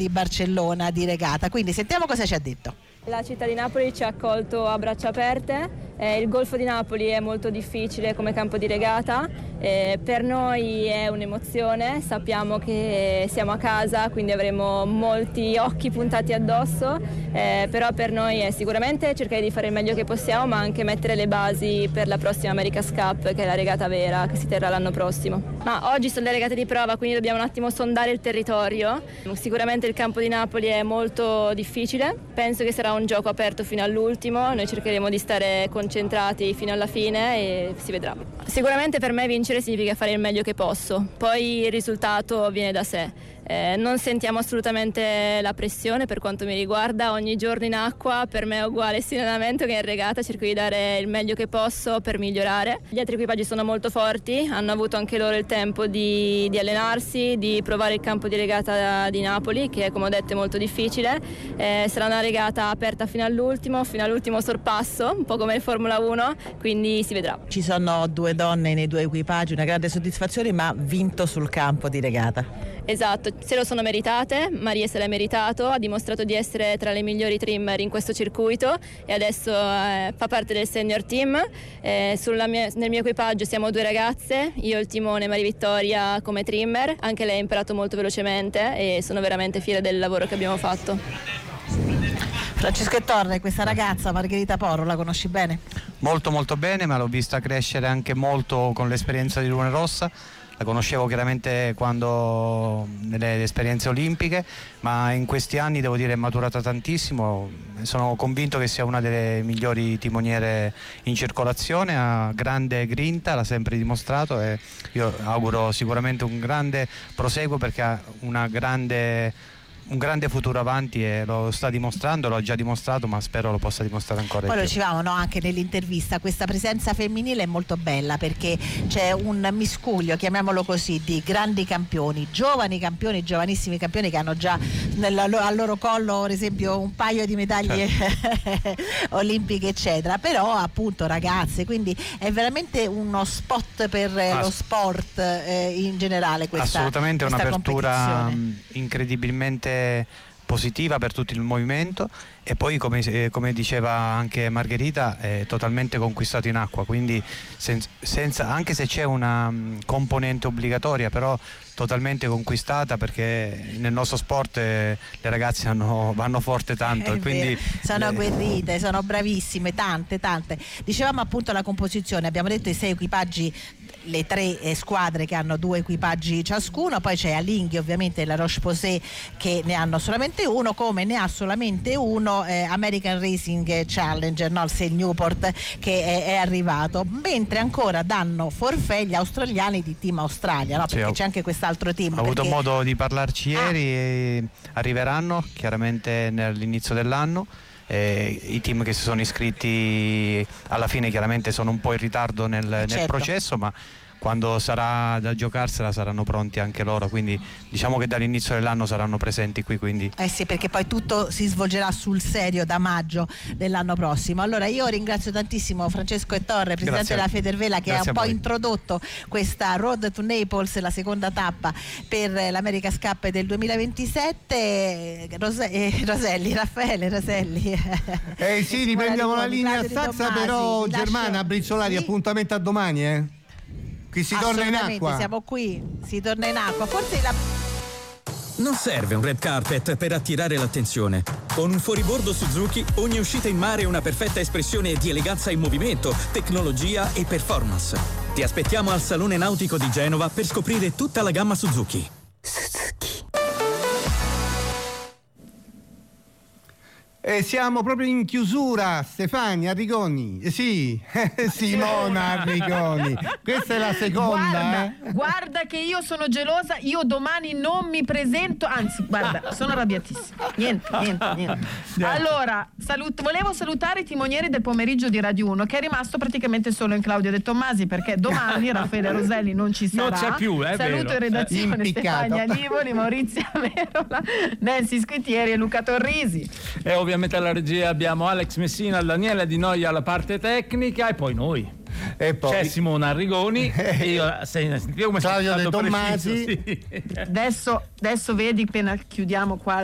di Barcellona di regata. Quindi sentiamo cosa ci ha detto. La città di Napoli ci ha accolto a braccia aperte, il Golfo di Napoli è molto difficile come campo di regata, per noi è un'emozione, sappiamo che siamo a casa, quindi avremo molti occhi puntati addosso, però per noi è sicuramente cercare di fare il meglio che possiamo, ma anche mettere le basi per la prossima America's Cup, che è la regata vera che si terrà l'anno prossimo. Ma oggi sono le regate di prova, quindi dobbiamo un attimo sondare il territorio. Sicuramente il campo di Napoli è molto difficile, penso che sarà un gioco aperto fino all'ultimo, noi cercheremo di stare concentrati fino alla fine e si vedrà. Sicuramente per me vincere significa fare il meglio che posso, poi il risultato viene da sé. Non sentiamo assolutamente la pressione per quanto mi riguarda, ogni giorno in acqua per me è uguale sia in allenamento che in regata, cerco di dare il meglio che posso per migliorare. Gli altri equipaggi sono molto forti, hanno avuto anche loro il tempo di allenarsi, di provare il campo di regata di Napoli, che come ho detto è molto difficile. Sarà una regata aperta fino all'ultimo sorpasso, un po' come il Formula 1, quindi si vedrà. Ci sono due donne nei due equipaggi, una grande soddisfazione, ma vinto sul campo di regata. Esatto, se lo sono meritate, Maria se l'è meritato, ha dimostrato di essere tra le migliori trimmer in questo circuito e adesso fa parte del senior team. Nel mio equipaggio siamo due ragazze, io il timone, Maria Vittoria come trimmer, anche lei ha imparato molto velocemente e sono veramente fiera del lavoro che abbiamo fatto. Francesco Torre, questa ragazza Margherita Porro la conosci bene? Molto molto bene, ma l'ho vista crescere anche molto con l'esperienza di Luna Rossa. La conoscevo chiaramente quando nelle esperienze olimpiche, ma in questi anni devo dire è maturata tantissimo. Sono convinto che sia una delle migliori timoniere in circolazione, ha grande grinta, l'ha sempre dimostrato e io auguro sicuramente un grande proseguo perché ha un grande futuro avanti e lo sta dimostrando, lo ha già dimostrato, ma spero lo possa dimostrare ancora di più. Poi lo dicevamo anche nell'intervista, questa presenza femminile è molto bella perché c'è un miscuglio, chiamiamolo così, di grandi campioni, giovanissimi campioni che hanno già al loro collo per esempio un paio di medaglie olimpiche eccetera, però appunto ragazze, quindi è veramente uno spot per lo sport in generale questa assolutamente questa un'apertura incredibilmente positiva per tutto il movimento e poi come diceva anche Margherita è totalmente conquistato in acqua, quindi senza, anche se c'è una componente obbligatoria, però totalmente conquistata perché nel nostro sport le ragazze vanno forte tanto e quindi sono agguerrite, sono bravissime, tante. Dicevamo appunto la composizione, abbiamo detto i 6 equipaggi, le 3 squadre che hanno 2 equipaggi ciascuno, poi c'è Alinghi ovviamente la Roche-Posay che ne hanno solamente uno, come ne ha solamente uno American Racing Challenger, no? Il Newport che è arrivato, mentre ancora danno forfait gli australiani di Team Australia, no? Perché c'è anche quest'altro team. Ho avuto modo di parlarci ieri e arriveranno chiaramente all'inizio dell'anno. I team che si sono iscritti alla fine chiaramente sono un po' in ritardo nel processo, ma quando sarà da giocarsela saranno pronti anche loro, quindi diciamo che dall'inizio dell'anno saranno presenti qui. Quindi sì, perché poi tutto si svolgerà sul serio da maggio dell'anno prossimo. Allora io ringrazio tantissimo Francesco Torre, presidente della Federvela, che ha un po' introdotto questa Road to Naples, la seconda tappa per l'America's Cup del 2027. Raffaele Roselli. Sì, riprendiamo la linea a Stazza, però Germana Brizzolari, appuntamento a domani, Qui si torna in acqua. Siamo qui, si torna in acqua. Forse Non serve un red carpet per attirare l'attenzione. Con un fuoribordo Suzuki ogni uscita in mare è una perfetta espressione di eleganza in movimento, tecnologia e performance. Ti aspettiamo al Salone Nautico di Genova per scoprire tutta la gamma Suzuki. Siamo proprio in chiusura, Stefania Arrigoni, sì, Simona Arrigoni, questa è la seconda. Guarda che io sono gelosa, io domani non mi presento, anzi guarda, sono arrabbiatissima, niente. Allora, volevo salutare i timonieri del pomeriggio di Radio 1, che è rimasto praticamente solo in Claudio De Tommasi, perché domani Raffaele Roselli non ci sarà. Non c'è più, è Saluto vero. in redazione Impiccato. Stefania Nivoli, Maurizio Merola, Nancy Squitieri e Luca Torrisi. E ovviamente alla regia abbiamo Alex Messina, Daniele Di Noia alla parte tecnica e poi noi. E poi c'è Simona Arrigoni e io sentivo come Claudio De stato Tommasi. preciso, sì. Adesso vedi, appena chiudiamo qua